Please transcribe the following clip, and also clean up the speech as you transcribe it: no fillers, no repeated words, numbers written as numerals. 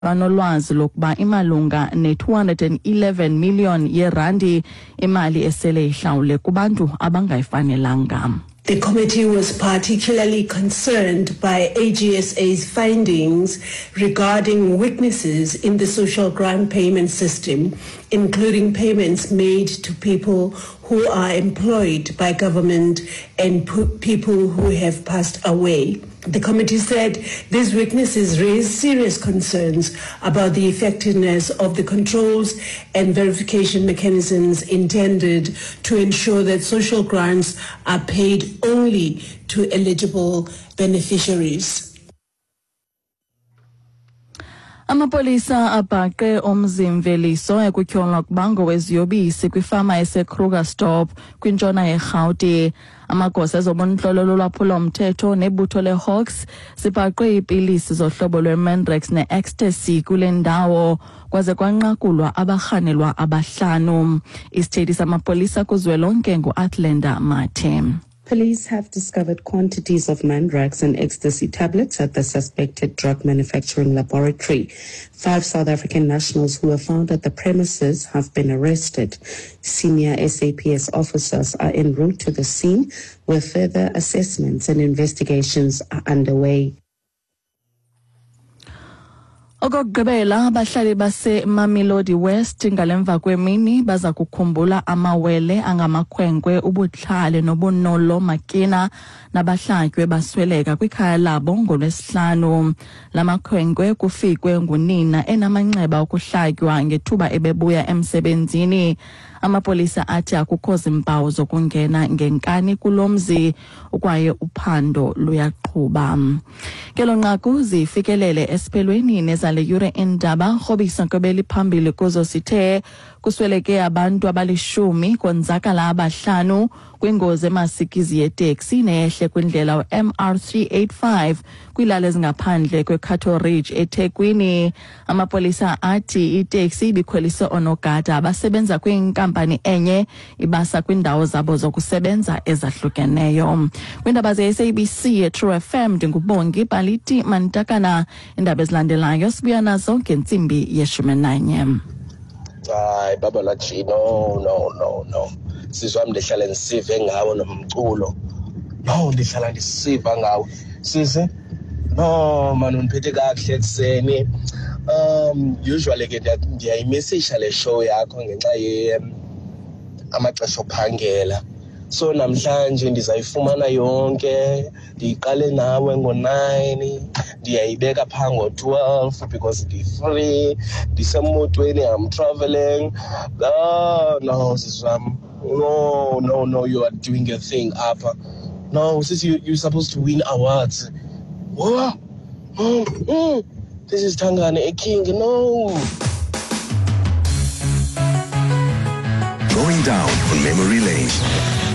banolwazi lokuba imalunga ne-211 million yerandi imali esele ihlawule kubantu abangayifanelanga. The committee was particularly concerned by AGSA's findings regarding weaknesses in the social grant payment system, including payments made to people who are employed by government and people who have passed away. The committee said these weaknesses raise serious concerns about the effectiveness of the controls and verification mechanisms intended to ensure that social grants are paid only to eligible beneficiaries. Amapolisa abhaqe umzi-mveliso ekutyholwa ukuba ngoweziyobisi kwifama ese-Krugersdorp kwintshona yerhawuti. Amagosa ezobuntlolo lolwaphulo-mthetho nebutho le-Hawks zibhaqwe iipilisi zohlobo lwe-Mandrax ne-ecstasy kule ndawo kwaze kwanqakulwa abarhanelwa abahlanu. Isithethi samapolisa kuzwelonke ngu-Athlenda Mathe. Police have discovered quantities of Mandrax and ecstasy tablets at the suspected drug manufacturing laboratory. 5 South African nationals who were found at the premises have been arrested. Senior SAPS officers are en route to the scene where further assessments and investigations are underway. Okokugqibela abahlali base-Mamelodi West ngalemva kwemini baza kukhumbula amawele angamakhwenkwe ubutlhale nobunolo makina nabahlatywe basweleka kwikhaya labo ngolwesihlanu. Lamakhwenkwe kufikwe ngunina enamanxeba okuhlatywa ngethuba ebebuya emsebenzini. Amapolisa athi akukho zimpawu zokungena ngenkani kulomzi ukwaye uphando luyaqhuba. Kelo nqaku zifikelele esiphelweni nezale yure indaba rhobisa kwebeli phambili kuzo sithe kusweleke abantu abalishumi konzakala abahlanu kwingozi emasikizi yeteksi nehle kwindlela MR385 kwilale ezingaphandle kweCattle Ridge eThekwini. Amapolisa athi iteksi ibikhwelise onogada abasebenza kwinkampani enye ibasa kwindawo zabo zokusebenza ezahlukeneyo. Kwindaba ze-SABC True FM ndingubongi Baliti Mantakana. Indaba ezilandelayo sibuya nazo ngentsimbi ye-11. Hayi baba lathi no sizwa ndihlala ndisive ngawo nomculo ndihlala ndisiva ngawo sisi man undiphethe kakuhle ekseni usually ke ndiyayimessage le show yakho ngenxa amaxesha ophangela so namhlanje ndizayifumana yonke ndiyiqale nawe ngo-9 ndiyayibeka phaa ngo-12 because ndi-free ndisemotweni I'm traveling. No siswam, no you are doing a thing apha. No sis, you're supposed to win awards. What? This is Tangane a king. No. Going down on memory lane.